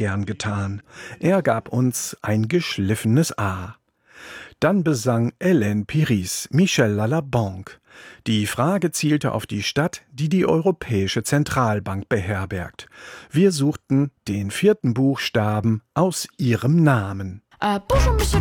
gern getan. Er gab uns ein geschliffenes A. Dann besang Hélène Piris Michel Lalabanque. Die Frage zielte auf die Stadt, die die Europäische Zentralbank beherbergt. Wir suchten den 4. Buchstaben aus ihrem Namen. Bonjour, monsieur